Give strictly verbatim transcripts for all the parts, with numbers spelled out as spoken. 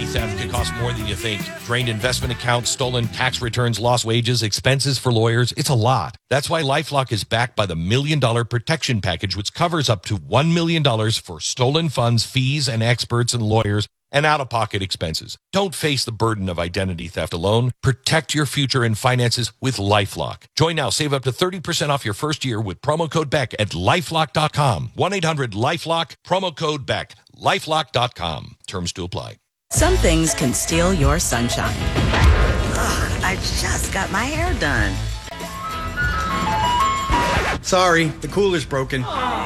theft can cost more than you think. Drained investment accounts, stolen tax returns, lost wages, expenses for lawyers. It's a lot. That's why LifeLock is backed by the Million Dollar Protection Package, which covers up to one million dollars for stolen funds, fees, and experts and lawyers, and out-of-pocket expenses. Don't face the burden of identity theft alone. Protect your future and finances with LifeLock. Join now. Save up to thirty percent off your first year with promo code Beck at lifelock dot com. one eight hundred lifelock, promo code Beck. lifelock dot com. Terms to apply. Some things can steal your sunshine. Ugh, I just got my hair done. Sorry, the cooler's broken.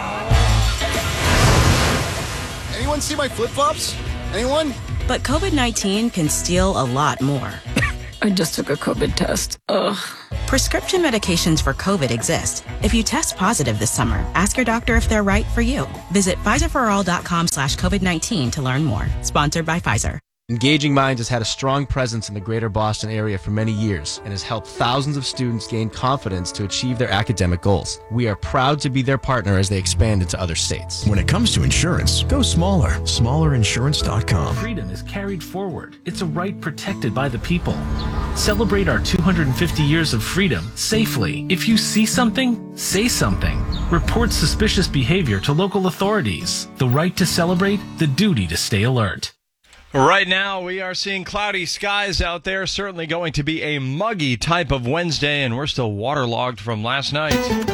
Anyone see my flip-flops? Anyone? But COVID nineteen can steal a lot more. I just took a COVID test. Ugh. Prescription medications for COVID exist. If you test positive this summer, ask your doctor if they're right for you. Visit Pfizer for all dot com slash COVID nineteen to learn more. Sponsored by Pfizer. Engaging Minds has had a strong presence in the greater Boston area for many years and has helped thousands of students gain confidence to achieve their academic goals. We are proud to be their partner as they expand into other states. When it comes to insurance, go smaller. smaller insurance dot com. Freedom is carried forward. It's a right protected by the people. Celebrate our two hundred fifty years of freedom safely. If you see something, say something. Report suspicious behavior to local authorities. The right to celebrate, the duty to stay alert. Right now, we are seeing cloudy skies out there. Certainly going to be a muggy type of Wednesday, and we're still waterlogged from last night.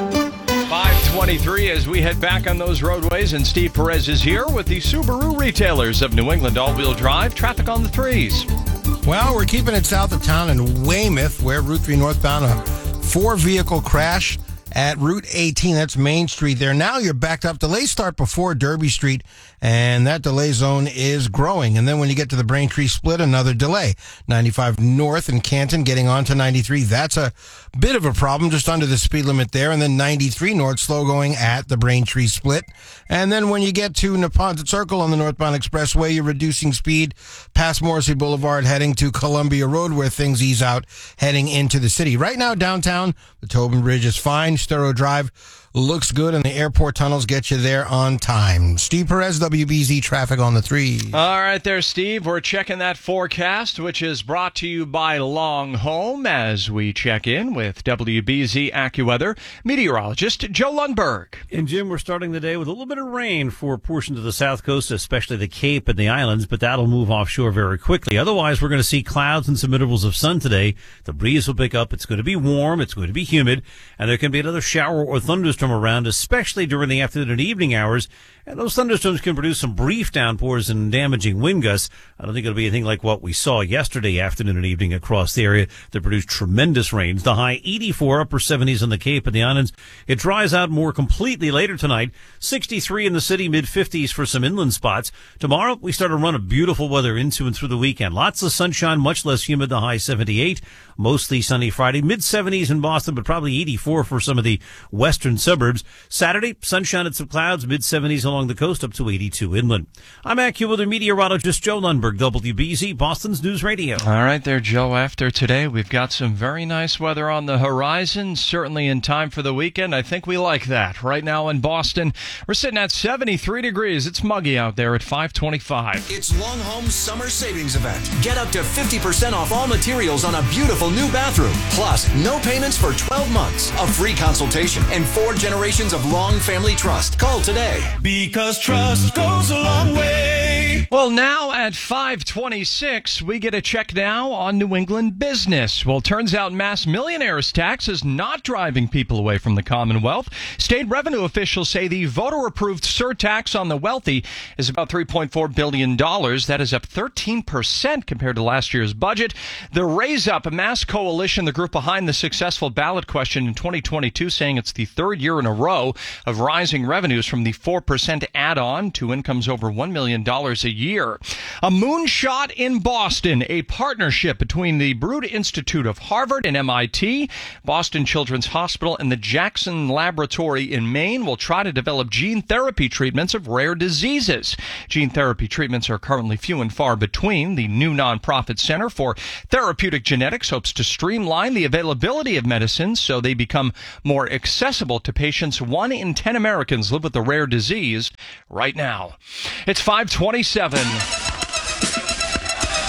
five twenty-three as we head back on those roadways, and Steve Perez is here with the Subaru retailers of New England all-wheel drive. Traffic on the threes. Well, we're keeping it south of town in Weymouth, where Route three northbound, a four-vehicle crash at Route eighteen. That's Main Street there. Now you're backed up. Delays start before Derby Street, and that delay zone is growing. And then when you get to the Braintree split, another delay. ninety-five north in Canton getting on to ninety-three. That's a bit of a problem, just under the speed limit there. And then ninety-three north slow going at the Braintree split. And then when you get to Neponset Circle on the northbound expressway, you're reducing speed past Morrissey Boulevard heading to Columbia Road, where things ease out heading into the city. Right now downtown, the Tobin Bridge is fine. Stero Drive looks good, and the airport tunnels get you there on time. Steve Perez, W B Z Traffic on the three. All right there, Steve. We're checking that forecast, which is brought to you by Long Home, as we check in with W B Z AccuWeather meteorologist Joe Lundberg. And, Jim, we're starting the day with a little bit of rain for portions of the south coast, especially the Cape and the islands, but that'll move offshore very quickly. Otherwise, we're going to see clouds and some intervals of sun today. The breeze will pick up. It's going to be warm. It's going to be humid, and there can be another shower or thunderstorm around, especially during the afternoon and evening hours. And those thunderstorms can produce some brief downpours and damaging wind gusts. I don't think it'll be anything like what we saw yesterday afternoon and evening across the area that produced tremendous rains. The high eighty-four, upper seventies on the Cape and the islands. It dries out more completely later tonight. sixty-three in the city, mid fifties for some inland spots. Tomorrow, we start a run of beautiful weather into and through the weekend. Lots of sunshine, much less humid, the high seventy-eight. Mostly sunny Friday, mid seventies in Boston, but probably eighty-four for some of the western suburbs. Saturday, sunshine and some clouds, mid seventies along the coast, up to eighty-two inland. I'm AccuWeather meteorologist Joe Lundberg, W B Z, Boston's News Radio. All right there, Joe. After today, we've got some very nice weather on the horizon, certainly in time for the weekend. I think we like that. Right now in Boston, we're sitting at seventy-three degrees. It's muggy out there at five twenty-five. It's Long Home's summer savings event. Get up to fifty percent off all materials on a beautiful new bathroom. Plus, no payments for twelve months, a free consultation, and four generations of Long Family Trust. Call today. Because trust goes a long way. Well, now at five twenty-six, we get a check now on New England business. Well, turns out mass millionaires tax is not driving people away from the Commonwealth. State revenue officials say the voter-approved surtax on the wealthy is about three point four billion dollars. That is up thirteen percent compared to last year's budget. The Raise Up Mass Coalition, the group behind the successful ballot question in twenty twenty-two, saying it's the third year in a row of rising revenues from the four percent add-on to incomes over one million dollars a year. A moonshot in Boston, a partnership between the Broad Institute of Harvard and M I T, Boston Children's Hospital, and the Jackson Laboratory in Maine will try to develop gene therapy treatments of rare diseases. Gene therapy treatments are currently few and far between. The new nonprofit Center for Therapeutic Genetics hopes to streamline the availability of medicines so they become more accessible to patients. One in ten Americans live with a rare disease right now. It's five twenty-seven.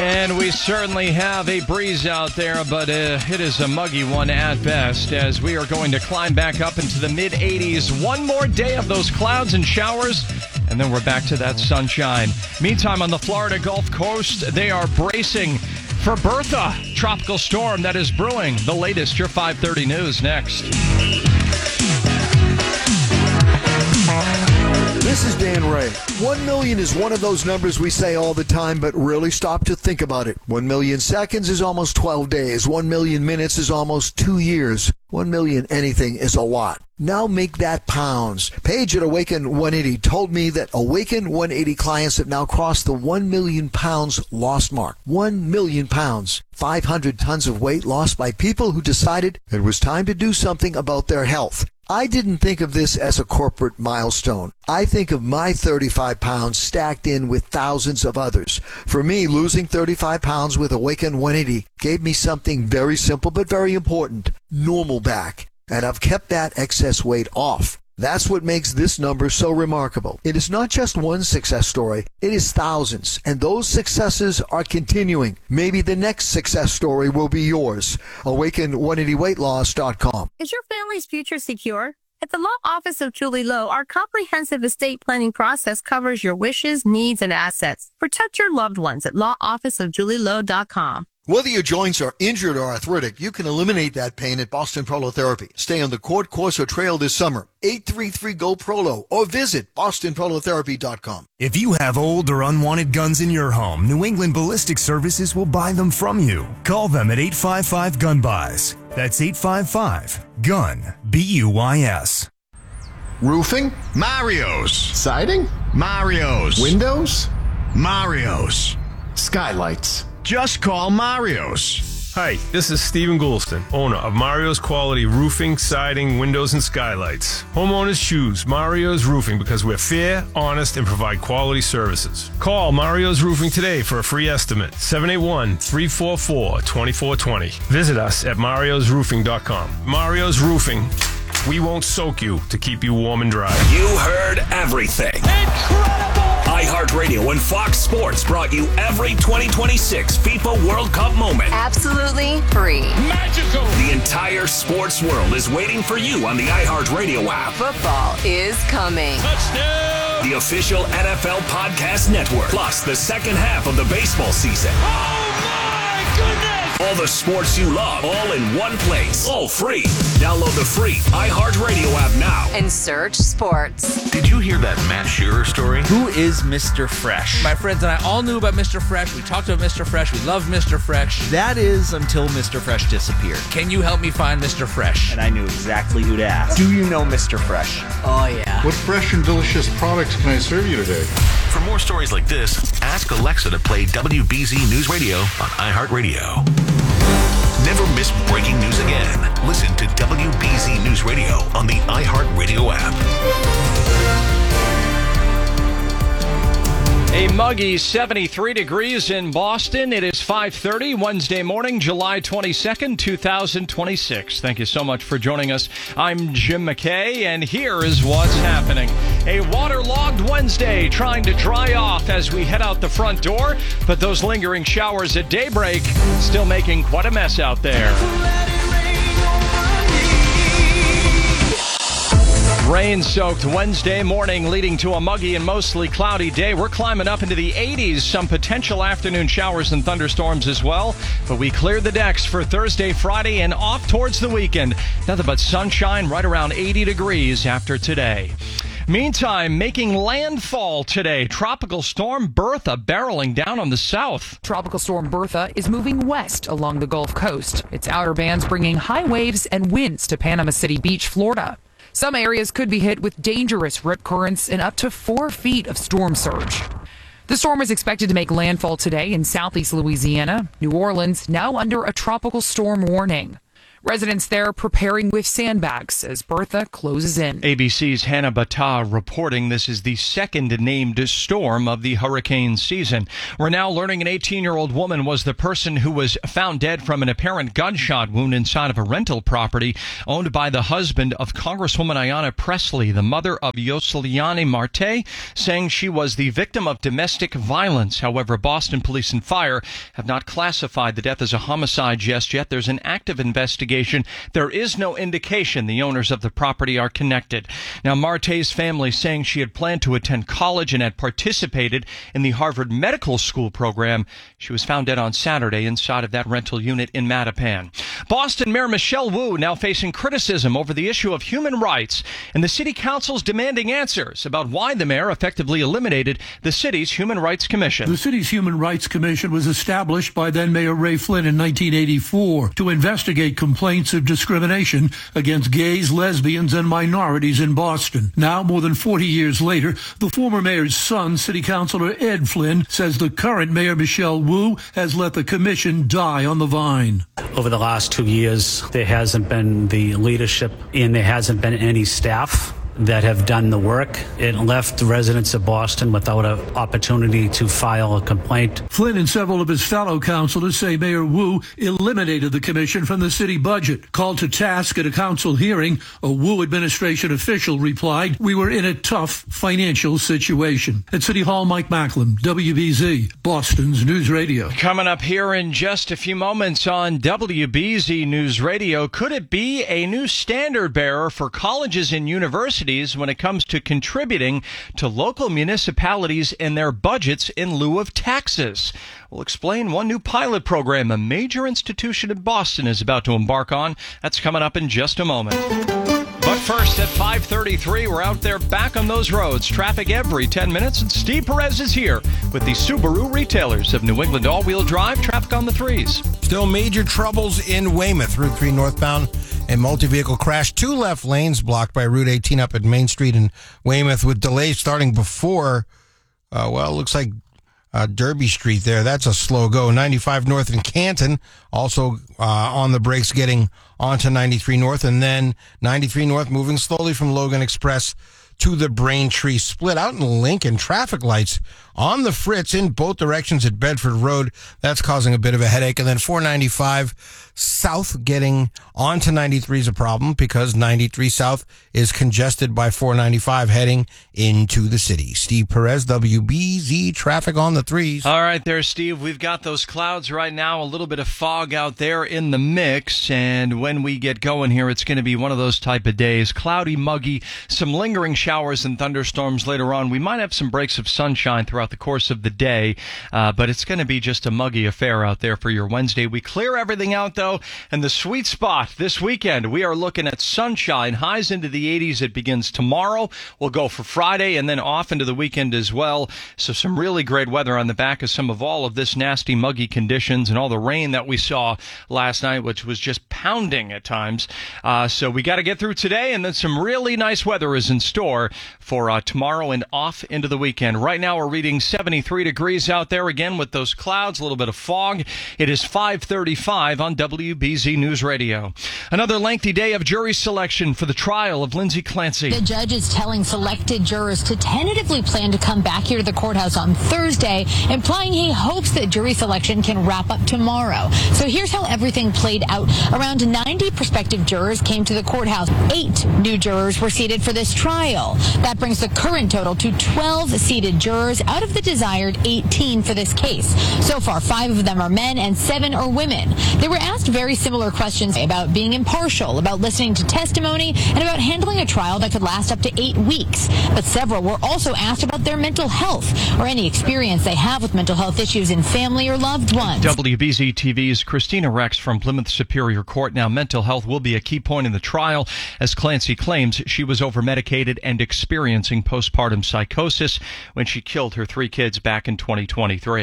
And we certainly have a breeze out there, but uh, it is a muggy one at best, as we are going to climb back up into the mid eighties. One more day of those clouds and showers, and then we're back to that sunshine. Meantime, on the Florida Gulf Coast, they are bracing for Bertha, tropical storm that is brewing. The latest, your five thirty news next. This is Dan Ray. One million is one of those numbers we say all the time, but really stop to think about it. One million seconds is almost twelve days. One million minutes is almost two years. One million anything is a lot. Now make that pounds. Paige at Awaken one eighty told me that Awaken one eighty clients have now crossed the one million pounds lost mark. one million pounds. five hundred tons of weight lost by people who decided it was time to do something about their health. I didn't think of this as a corporate milestone. I think of my thirty-five pounds stacked in with thousands of others. For me, losing thirty-five pounds with Awaken one eighty gave me something very simple but very important, normal back. And I've kept that excess weight off. That's what makes this number so remarkable. It is not just one success story, it is thousands, and those successes are continuing. Maybe the next success story will be yours. Awaken one eighty weight loss dot com. Is your family's future secure? At the Law Office of Julie Lowe, our comprehensive estate planning process covers your wishes, needs, and assets. Protect your loved ones at law office of julie lowe dot com. Whether your joints are injured or arthritic, you can eliminate that pain at Boston Prolotherapy. Stay on the court course or trail this summer. eight three three, G O, Prolo, or visit boston prolotherapy dot com. If you have old or unwanted guns in your home, New England Ballistic Services will buy them from you. Call them at eight five five, gun buys. That's eight five five, gun, B U Y S. Roofing? Mario's. Siding? Mario's. Windows? Mario's. Skylights? Just call Mario's. Hi, this is Stephen Goulston, owner of Mario's Quality Roofing, Siding, Windows, and Skylights. Homeowners choose Mario's Roofing because we're fair, honest, and provide quality services. Call Mario's Roofing today for a free estimate, seven eight one, three four four, two four two zero. Visit us at marios roofing dot com. Mario's Roofing. We won't soak you to keep you warm and dry. You heard everything. Incredible! iHeartRadio and Fox Sports brought you every twenty twenty-six FIFA World Cup moment. Absolutely free. Magical! The entire sports world is waiting for you on the iHeartRadio app. Football is coming. Touchdown! The official N F L Podcast Network. Plus the second half of the baseball season. Oh my goodness! All the sports you love, all in one place. All free. Download the free iHeartRadio app now. And search sports. Did you hear that Matt Shearer story? Who is Mister Fresh? My friends and I all knew about Mister Fresh. We talked about Mister Fresh. We love Mister Fresh. That is until Mister Fresh disappeared. Can you help me find Mister Fresh? And I knew exactly who to ask. Do you know Mister Fresh? Oh, yeah. What fresh and delicious products can I serve you today? For more stories like this, ask Alexa to play W B Z News Radio on iHeartRadio. Never miss breaking news again. Listen to W B Z News Radio on the iHeartRadio app. A muggy seventy-three degrees in Boston. It is five thirty, Wednesday morning, July twenty-second, twenty twenty-six. Thank you so much for joining us. I'm Jim McKay, and here is what's happening. A waterlogged Wednesday trying to dry off as we head out the front door, but those lingering showers at daybreak still making quite a mess out there. Rain-soaked Wednesday morning leading to a muggy and mostly cloudy day. We're climbing up into the eighties. Some potential afternoon showers and thunderstorms as well. But we cleared the decks for Thursday, Friday, and off towards the weekend. Nothing but sunshine right around eighty degrees after today. Meantime, making landfall today, Tropical Storm Bertha barreling down on the south. Tropical Storm Bertha is moving west along the Gulf Coast. Its outer bands bringing high waves and winds to Panama City Beach, Florida. Some areas could be hit with dangerous rip currents and up to four feet of storm surge. The storm is expected to make landfall today in southeast Louisiana. New Orleans now under a tropical storm warning. Residents there preparing with sandbags as Bertha closes in. A B C's Hannah Battah reporting this is the second named storm of the hurricane season. We're now learning an eighteen-year-old woman was the person who was found dead from an apparent gunshot wound inside of a rental property owned by the husband of Congresswoman Ayanna Pressley, the mother of Yoseliani Marte, saying she was the victim of domestic violence. However, Boston Police and Fire have not classified the death as a homicide just yet. There's an active investigation. There is no indication the owners of the property are connected. Now, Marte's family saying she had planned to attend college and had participated in the Harvard Medical School program. She was found dead on Saturday inside of that rental unit in Mattapan. Boston Mayor Michelle Wu now facing criticism over the issue of human rights, and the city council's demanding answers about why the mayor effectively eliminated the city's Human Rights Commission. The city's Human Rights Commission was established by then Mayor Ray Flynn in nineteen eighty-four to investigate complaints of discrimination against gays, lesbians, and minorities in Boston. Now, more than forty years later, the former mayor's son, City Councilor Ed Flynn, says the current Mayor Michelle Wu has let the commission die on the vine. Over the last two years, there hasn't been the leadership and there hasn't been any staff that have done the work. It left the residents of Boston without an opportunity to file a complaint. Flynn and several of his fellow councilors say Mayor Wu eliminated the commission from the city budget. Called to task at a council hearing, a Wu administration official replied, "We were in a tough financial situation." At City Hall, Mike Macklem, W B Z, Boston's News Radio. Coming up here in just a few moments on W B Z News Radio, could it be a new standard bearer for colleges and universities when it comes to contributing to local municipalities in their budgets in lieu of taxes? We'll explain one new pilot program a major institution in Boston is about to embark on. That's coming up in just a moment. But first, at five thirty-three, we're out there back on those roads. Traffic every ten minutes, and Steve Perez is here with the Subaru retailers of New England all-wheel drive. Traffic on the threes. Still major troubles in Weymouth. Route three northbound, a multi-vehicle crash. Two left lanes blocked by Route eighteen up at Main Street in Weymouth with delays starting before, uh, well, it looks like uh, Derby Street there. That's a slow go. ninety-five north in Canton, also uh, on the brakes getting onto ninety-three north. And then ninety-three north moving slowly from Logan Express to the Braintree split. Out in Lincoln, traffic lights on the fritz in both directions at Bedford Road. That's causing a bit of a headache. And then four ninety-five south getting onto ninety-three is a problem because ninety-three south is congested by four ninety-five heading into the city. Steve Perez, W B Z, traffic on the threes. All right there, Steve. We've got those clouds right now, a little bit of fog out there in the mix. And when we get going here, it's going to be one of those type of days. Cloudy, muggy, some lingering showers and thunderstorms later on. We might have some breaks of sunshine throughout the course of the day, uh, but it's going to be just a muggy affair out there for your Wednesday. We clear everything out, though, and the sweet spot this weekend, we are looking at sunshine, highs into the eighties. It begins tomorrow. We'll go for Friday and then off into the weekend as well. So some really great weather on the back of some of all of this nasty, muggy conditions and all the rain that we saw last night, which was just pounding at times. Uh, so we got to get through today, and then some really nice weather is in store for uh, tomorrow and off into the weekend. Right now we're reading seventy-three degrees out there again with those clouds, a little bit of fog. It is five thirty-five on W B Z News Radio. Another lengthy day of jury selection for the trial of Lindsay Clancy. The judge is telling selected jurors to tentatively plan to come back here to the courthouse on Thursday, implying he hopes that jury selection can wrap up tomorrow. So here's how everything played out. Around ninety prospective jurors came to the courthouse. Eight new jurors were seated for this trial. That brings the current total to twelve seated jurors out of the desired eighteen for this case. So far, five of them are men and seven are women. They were asked very similar questions about being impartial, about listening to testimony, and about handling a trial that could last up to eight weeks. But several were also asked about their mental health or any experience they have with mental health issues in family or loved ones. W B Z T V's Christina Rex from Plymouth Superior Court. Now, mental health will be a key point in the trial, as Clancy claims she was over-medicated and experiencing postpartum psychosis when she killed her three kids back in twenty twenty-three.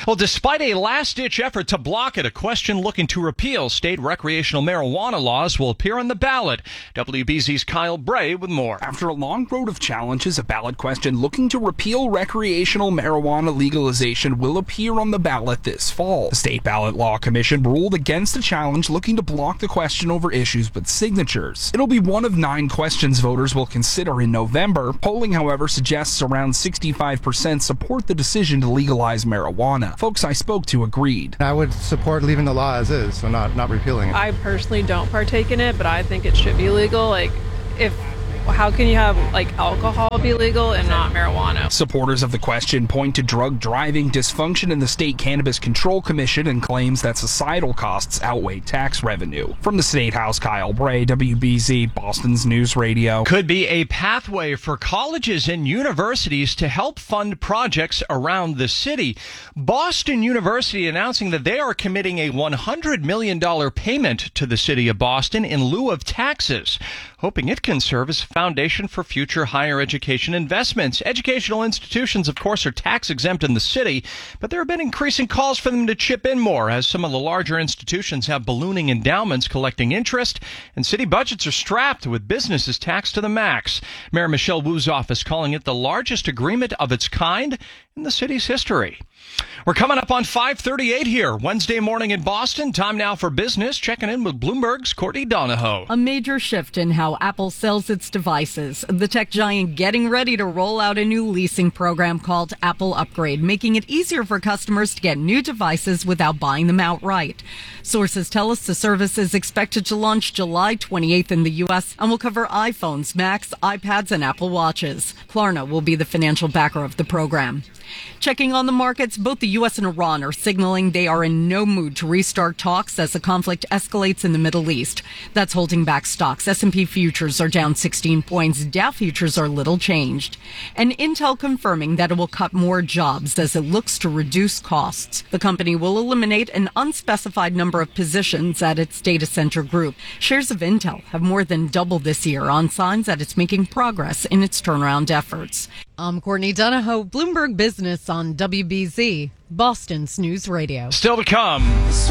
Well, despite a last-ditch effort to block it, a question looking to repeal state recreational marijuana laws will appear on the ballot. W B Z's Kyle Bray with more. After a long road of challenges, a ballot question looking to repeal recreational marijuana legalization will appear on the ballot this fall. The State Ballot Law Commission ruled against the challenge looking to block the question over issues with signatures. It'll be one of nine questions voters will consider in November. Polling, however, suggests around sixty-five percent support the decision to legalize marijuana. Folks I spoke to agreed. I would support leaving the law as is, so not, not repealing it. I personally don't partake in it, but I think it should be legal. Like, if how can you have, like, alcohol be legal and not marijuana? Supporters of the question point to drug driving dysfunction in the State Cannabis Control Commission and claims that societal costs outweigh tax revenue. From the State House, Kyle Bray, W B Z, Boston's News Radio. Could be a pathway for colleges and universities to help fund projects around the city. Boston University announcing that they are committing a one hundred million dollars payment to the city of Boston in lieu of taxes, hoping it can serve as a foundation for future higher education investments. Educational institutions, of course, are tax exempt in the city, but there have been increasing calls for them to chip in more as some of the larger institutions have ballooning endowments collecting interest, and city budgets are strapped with businesses taxed to the max. Mayor Michelle Wu's office calling it the largest agreement of its kind in the city's history. We're coming up on five thirty-eight here, Wednesday morning in Boston. Time now for business. Checking in with Bloomberg's Courtney Donahoe. A major shift in how Apple sells its devices. The tech giant getting ready to roll out a new leasing program called Apple Upgrade, making it easier for customers to get new devices without buying them outright. Sources tell us the service is expected to launch July twenty-eighth in the U S and will cover iPhones, Macs, iPads, and Apple Watches. Klarna will be the financial backer of the program. Checking on the markets, both the U S and Iran are signaling they are in no mood to restart talks as the conflict escalates in the Middle East. That's holding back stocks. S and P futures are down sixteen points. Dow futures are little changed. And Intel confirming that it will cut more jobs as it looks to reduce costs. The company will eliminate an unspecified number of positions at its data center group. Shares of Intel have more than doubled this year on signs that it's making progress in its turnaround efforts. I'm Courtney Donahoe, Bloomberg Business on W B Z, Boston's News Radio. Still to come.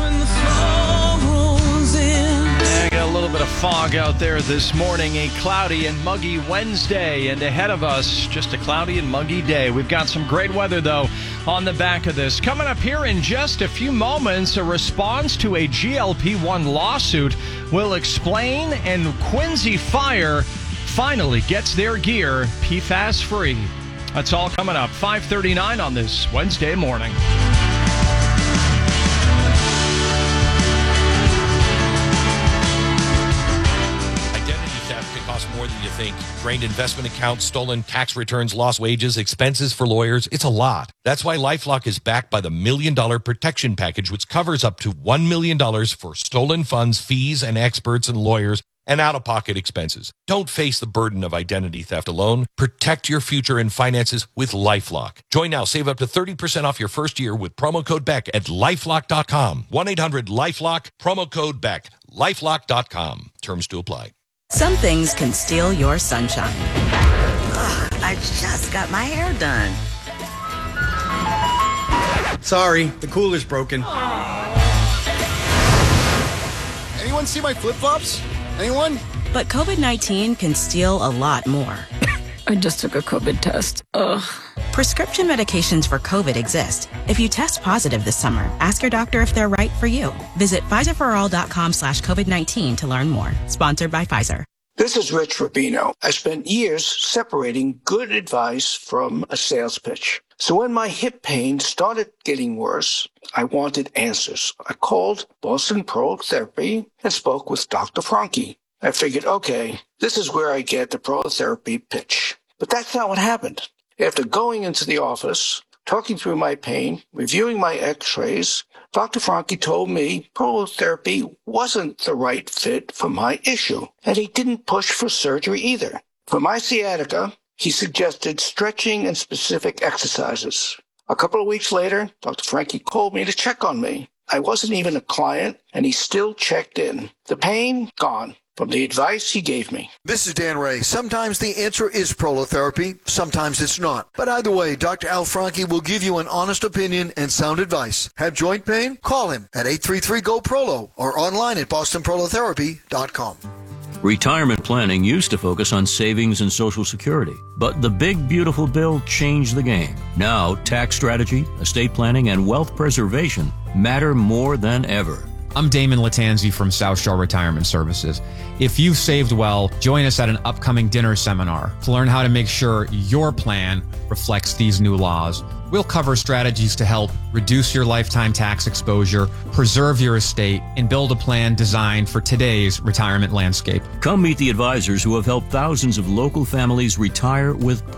Yeah, got a little bit of fog out there this morning. A cloudy and muggy Wednesday, and ahead of us, just a cloudy and muggy day. We've got some great weather, though, on the back of this. Coming up here in just a few moments, a response to a G L P one lawsuit will explain, and Quincy Fire finally gets their gear P FAS free. That's all coming up. five thirty-nine on this Wednesday morning. Identity theft can cost more than you think. Drained investment accounts, stolen tax returns, lost wages, expenses for lawyers. It's a lot. That's why LifeLock is backed by the Million Dollar Protection Package, which covers up to one million dollars for stolen funds, fees, and experts and lawyers, and out-of-pocket expenses. Don't face the burden of identity theft alone. Protect your future and finances with LifeLock. Join now. Save up to thirty percent off your first year with promo code Beck at lifelock dot com. one eight hundred lifelock, promo code Beck. lifelock dot com. Terms to apply. Some things can steal your sunshine. Ugh, I just got my hair done. Sorry, the cooler's broken. Anyone see my flip-flops? Anyone? But COVID nineteen can steal a lot more. I just took a COVID test. Ugh. Prescription medications for COVID exist. If you test positive this summer, ask your doctor if they're right for you. Visit Pfizer for all dot com slash COVID nineteen to learn more. Sponsored by Pfizer. This is Rich Rubino. I spent years separating good advice from a sales pitch. So when my hip pain started getting worse, I wanted answers. I called Boston Prolotherapy and spoke with Doctor Franke. I figured, okay, this is where I get the prolotherapy pitch. But that's not what happened. After going into the office, talking through my pain, reviewing my x-rays, Doctor Franke told me prolotherapy wasn't the right fit for my issue, and he didn't push for surgery either. For my sciatica, he suggested stretching and specific exercises. A couple of weeks later, Doctor Franke called me to check on me. I wasn't even a client, and he still checked in. The pain, gone. from the advice he gave me. This is Dan Ray. Sometimes the answer is prolotherapy, sometimes it's not. But either way, Doctor Al Franke will give you an honest opinion and sound advice. Have joint pain? Call him at eight three three, G O, P R O L O or online at boston prolotherapy dot com. Retirement planning used to focus on savings and Social Security, but the big beautiful bill changed the game. Now, tax strategy, estate planning, and wealth preservation matter more than ever. I'm Damon Latanzi from South Shore Retirement Services. If you've saved well, join us at an upcoming dinner seminar to learn how to make sure your plan reflects these new laws. We'll cover strategies to help reduce your lifetime tax exposure, preserve your estate, and build a plan designed for today's retirement landscape. Come meet the advisors who have helped thousands of local families retire with